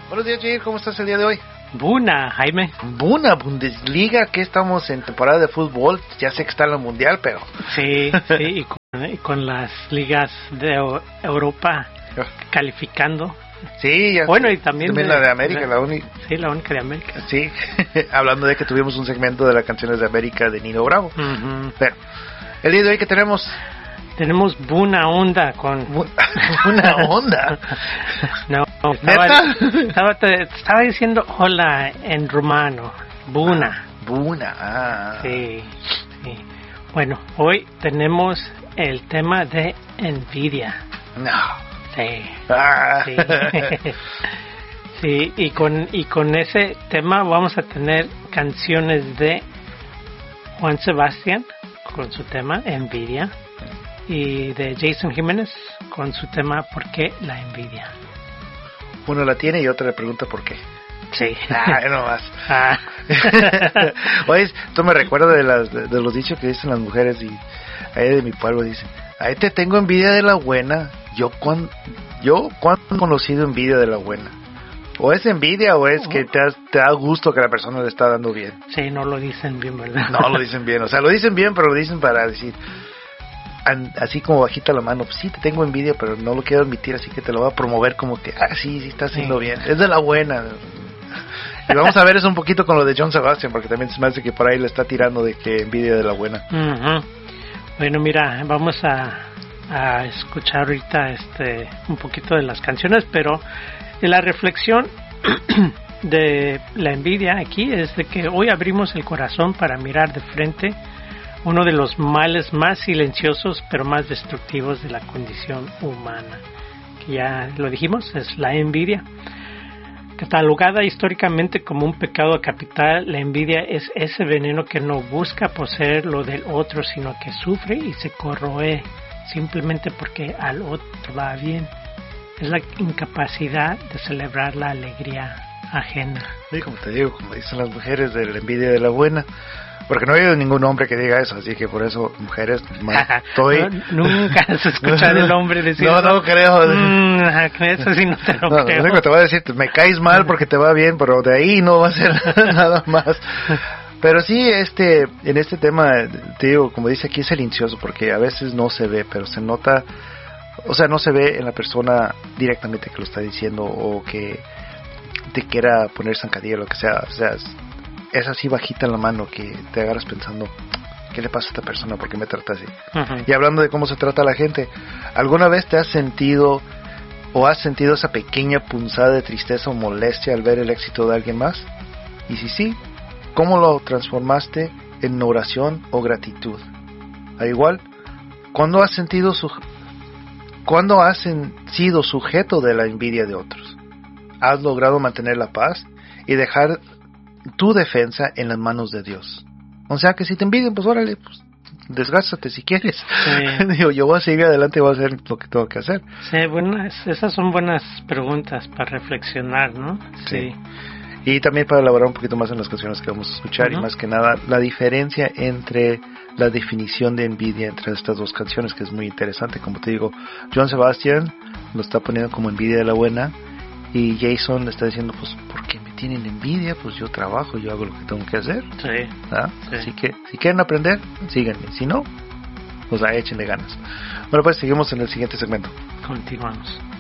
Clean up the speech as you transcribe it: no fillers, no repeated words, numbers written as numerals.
Buenos días, Jair, ¿cómo estás el día de hoy? Buna, Jaime. Buna, Bundesliga, que estamos en temporada de fútbol, ya sé que está en la Mundial, pero... Sí, y con las ligas de Europa calificando. Sí, ya bueno, y también la de América, la única. Sí, la única de América. Sí, hablando de que tuvimos un segmento de las canciones de América de Nino Bravo. Uh-huh. Pero, el día de hoy que tenemos... Tenemos Buna Onda con... ¿Una onda? No, estaba diciendo hola en rumano. Buna. Buna, Sí. Bueno, hoy tenemos el tema de envidia. No. Sí. Sí, y con ese tema vamos a tener canciones de Juan Sebastián con su tema Envidia y de Jason Jiménez con su tema ¿Por qué la envidia? Uno la tiene y otro le pregunta por qué. Sí. No más. Oye, esto me recuerda de los dichos que dicen las mujeres y ahí de mi pueblo dicen, ahí te tengo envidia de la buena. ¿Cuándo he conocido envidia de la buena? O es envidia o es que te da gusto que la persona le está dando bien. Sí, no lo dicen bien, ¿verdad? No lo dicen bien, o sea, lo dicen bien, pero lo dicen para decir, así como bajita la mano, pues sí, te tengo envidia, pero no lo quiero admitir, así que te lo voy a promover como que, sí, está haciendo bien, es de la buena. Y vamos a ver eso un poquito con lo de John Sebastian, porque también se me hace que por ahí le está tirando de que envidia de la buena. Uh-huh. Bueno, mira, vamos a escuchar ahorita un poquito de las canciones, pero la reflexión de la envidia aquí es de que hoy abrimos el corazón para mirar de frente uno de los males más silenciosos pero más destructivos de la condición humana, que ya lo dijimos, es la envidia. Catalogada históricamente como un pecado capital, la envidia es ese veneno que no busca poseer lo del otro, sino que sufre y se corroe simplemente porque al otro va bien. Es la incapacidad de celebrar la alegría ajena. Sí, como te digo, como dicen las mujeres, de la envidia de la buena. Porque no he oído ningún hombre que diga eso, así que por eso, mujeres, nunca has escuchado el hombre decir no, eso. No creo. Eso sí no te lo creo. Lo único que te voy a decir, me caes mal porque te va bien, pero de ahí no va a ser nada más. Pero sí, en este tema, te digo, como dice aquí, es silencioso, porque a veces no se ve, pero se nota, o sea, no se ve en la persona directamente que lo está diciendo o que te quiera poner zancadilla o lo que sea, o sea, es así bajita en la mano que te agarras pensando, ¿qué le pasa a esta persona? ¿Por qué me trata así? Uh-huh. Y hablando de cómo se trata a la gente, ¿alguna vez te has sentido esa pequeña punzada de tristeza o molestia al ver el éxito de alguien más? Y si sí, ¿cómo lo transformaste en oración o gratitud? Al igual, ¿cuándo has sido sujeto de la envidia de otros? ¿Has logrado mantener la paz y dejar tu defensa en las manos de Dios? O sea que si te envidian, pues órale, pues desgástate si quieres. Sí. Digo, yo voy a seguir adelante y voy a hacer lo que tengo que hacer. Sí, esas son buenas preguntas para reflexionar, ¿no? Sí. Y también para elaborar un poquito más en las canciones que vamos a escuchar. Uh-huh. Y más que nada la diferencia entre la definición de envidia entre estas dos canciones, que es muy interesante. Como te digo, John Sebastian lo está poniendo como envidia de la buena y Jason le está diciendo, pues, ¿por qué me tienen envidia? Pues yo trabajo, yo hago lo que tengo que hacer. Sí. Sí. Así que si quieren aprender, síganme. Si no, pues échenle ganas. Bueno, pues seguimos en el siguiente segmento. Continuamos.